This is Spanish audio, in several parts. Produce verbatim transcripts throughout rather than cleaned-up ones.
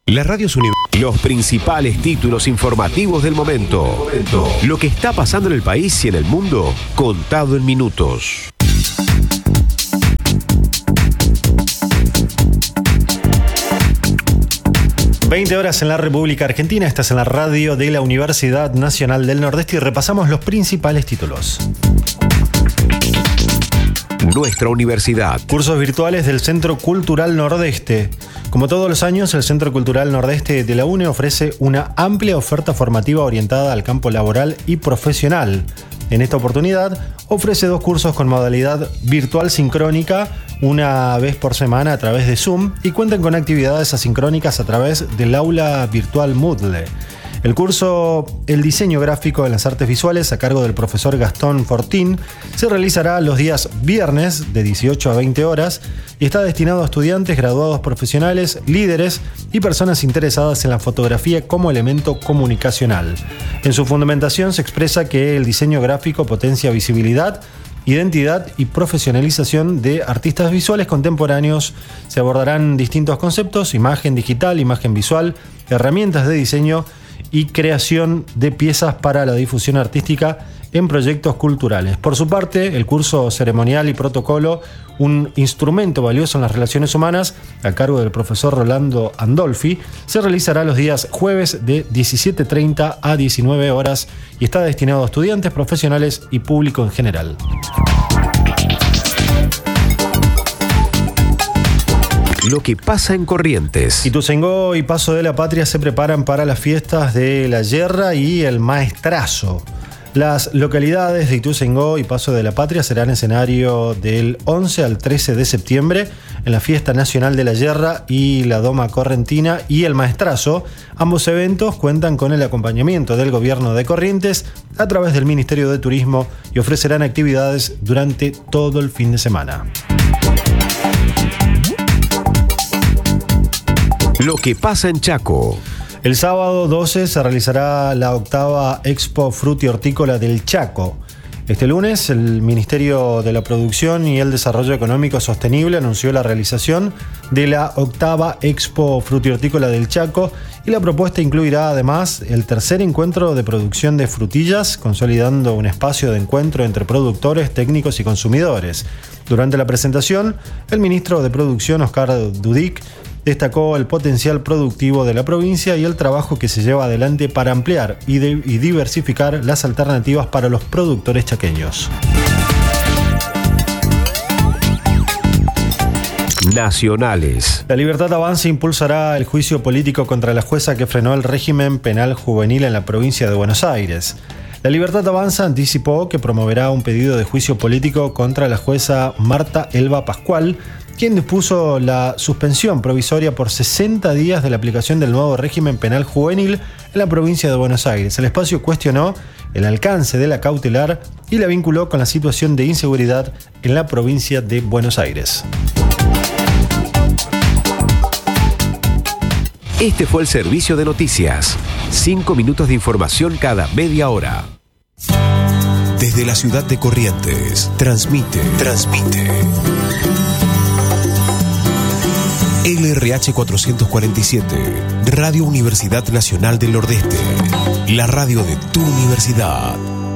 Las radios universitarias, los principales títulos informativos del momento. Lo que está pasando en el país y en el mundo, contado en minutos. veinte horas en la República Argentina, estás en la radio de la Universidad Nacional del Nordeste y repasamos los principales títulos. Nuestra universidad. Cursos virtuales del Centro Cultural Nordeste. Como todos los años, el Centro Cultural Nordeste de la UNE ofrece una amplia oferta formativa orientada al campo laboral y profesional. En esta oportunidad, ofrece dos cursos con modalidad virtual sincrónica, una vez por semana a través de Zoom, y cuentan con actividades asincrónicas a través del aula virtual Moodle. El curso El diseño gráfico de las artes visuales, a cargo del profesor Gastón Fortín, se realizará los días viernes de dieciocho a veinte horas y está destinado a estudiantes, graduados profesionales, líderes y personas interesadas en la fotografía como elemento comunicacional. En su fundamentación se expresa que el diseño gráfico potencia visibilidad, identidad y profesionalización de artistas visuales contemporáneos. Se abordarán distintos conceptos: imagen digital, imagen visual, herramientas de diseño y creación de piezas para la difusión artística en proyectos culturales. Por su parte, el curso Ceremonial y Protocolo, un instrumento valioso en las relaciones humanas, a cargo del profesor Rolando Andolfi, se realizará los días jueves de diecisiete treinta a diecinueve horas y está destinado a estudiantes, profesionales y público en general. Lo que pasa en Corrientes. Ituzaingó y Paso de la Patria se preparan para las fiestas de la Yerra y el Maestrazo. Las localidades de Ituzaingó y Paso de la Patria serán escenario del once al trece de septiembre en la Fiesta Nacional de la Yerra y la Doma Correntina y el Maestrazo. Ambos eventos cuentan con el acompañamiento del Gobierno de Corrientes a través del Ministerio de Turismo y ofrecerán actividades durante todo el fin de semana. Lo que pasa en Chaco. El sábado doce se realizará la octava Expo Fruti Hortícola del Chaco. Este lunes, el Ministerio de la Producción y el Desarrollo Económico Sostenible anunció la realización de la octava Expo Fruti Hortícola del Chaco y la propuesta incluirá además el tercer encuentro de producción de frutillas, consolidando un espacio de encuentro entre productores, técnicos y consumidores. Durante la presentación, el ministro de Producción, Oscar Dudic, destacó el potencial productivo de la provincia y el trabajo que se lleva adelante para ampliar y, de, y diversificar las alternativas para los productores chaqueños. Nacionales. La Libertad Avanza impulsará el juicio político contra la jueza que frenó el régimen penal juvenil en la provincia de Buenos Aires. La Libertad Avanza anticipó que promoverá un pedido de juicio político contra la jueza Marta Elba Pascual, quien dispuso la suspensión provisoria por sesenta días de la aplicación del nuevo régimen penal juvenil en la provincia de Buenos Aires. El espacio cuestionó el alcance de la cautelar y la vinculó con la situación de inseguridad en la provincia de Buenos Aires. Este fue el servicio de noticias. Cinco minutos de información cada media hora. Desde la ciudad de Corrientes, transmite, transmite. L R H cuatrocientos cuarenta y siete, Radio Universidad Nacional del Nordeste, la radio de tu universidad.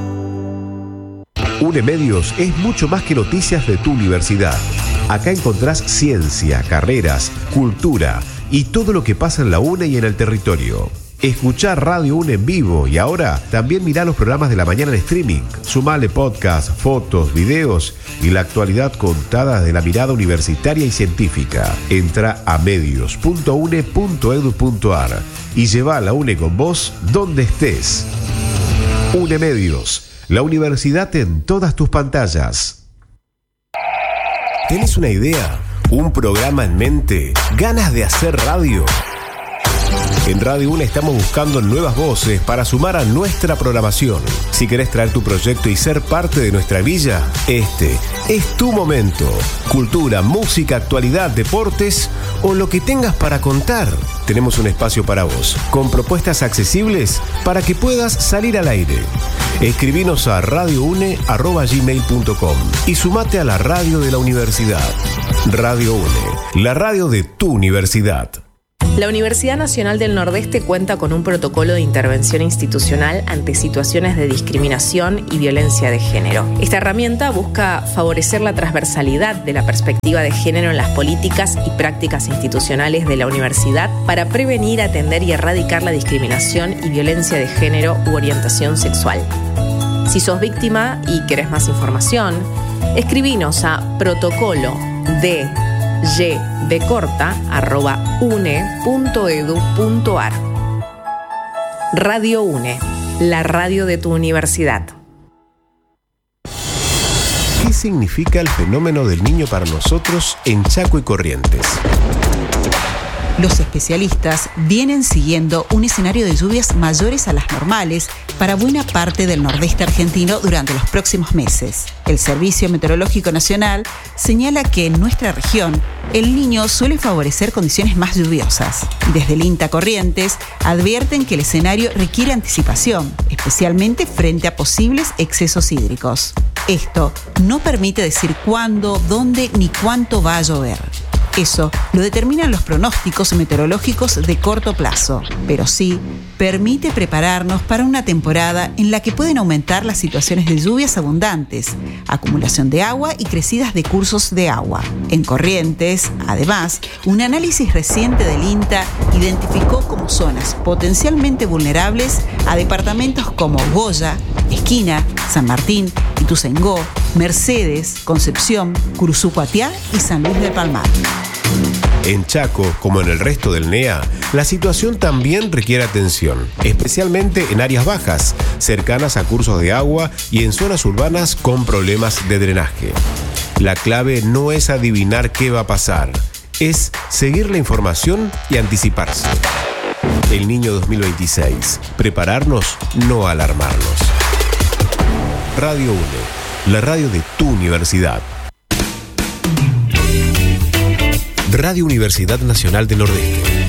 UNE Medios es mucho más que noticias de tu universidad. Acá encontrás ciencia, carreras, cultura y todo lo que pasa en la UNE y en el territorio. Escuchá Radio UNE en vivo y ahora también mirá los programas de la mañana en streaming. Sumale podcast, fotos, videos y la actualidad contada desde la mirada universitaria y científica. Entra a medios punto une punto edu punto ar y lleva a la UNE con vos donde estés. UNE Medios, la universidad en todas tus pantallas. ¿Tenés una idea? ¿Un programa en mente? ¿Ganas de hacer radio? En Radio UNE estamos buscando nuevas voces para sumar a nuestra programación. Si querés traer tu proyecto y ser parte de nuestra villa, este es tu momento. Cultura, música, actualidad, deportes o lo que tengas para contar. Tenemos un espacio para vos, con propuestas accesibles para que puedas salir al aire. Escribinos a radio une arroba gmail punto com y sumate a la radio de la universidad. Radio UNE, la radio de tu universidad. La Universidad Nacional del Nordeste cuenta con un protocolo de intervención institucional ante situaciones de discriminación y violencia de género. Esta herramienta busca favorecer la transversalidad de la perspectiva de género en las políticas y prácticas institucionales de la universidad para prevenir, atender y erradicar la discriminación y violencia de género u orientación sexual. Si sos víctima y querés más información, escribinos a protocolo de y de corta arroba une punto edu punto ar. Radio UNE, la radio de tu universidad. ¿Qué significa el fenómeno del niño para nosotros en Chaco y Corrientes? Los especialistas vienen siguiendo un escenario de lluvias mayores a las normales para buena parte del nordeste argentino durante los próximos meses. El Servicio Meteorológico Nacional señala que en nuestra región el Niño suele favorecer condiciones más lluviosas. Y desde el INTA Corrientes advierten que el escenario requiere anticipación, especialmente frente a posibles excesos hídricos. Esto no permite decir cuándo, dónde ni cuánto va a llover. Eso lo determinan los pronósticos meteorológicos de corto plazo, pero sí permite prepararnos para una temporada en la que pueden aumentar las situaciones de lluvias abundantes, acumulación de agua y crecidas de cursos de agua. En Corrientes, además, un análisis reciente del INTA identificó como zonas potencialmente vulnerables a departamentos como Goya, Esquina, San Martín, Ituzaingó, Mercedes, Concepción, Curuzú-Cuatiá y San Luis del Palmar. En Chaco, como en el resto del N E A, la situación también requiere atención, especialmente en áreas bajas, cercanas a cursos de agua y en zonas urbanas con problemas de drenaje. La clave no es adivinar qué va a pasar, es seguir la información y anticiparse. El Niño dos mil veintiséis. Prepararnos, no alarmarnos. Radio UNE, la radio de tu universidad. Radio Universidad Nacional del Nordeste.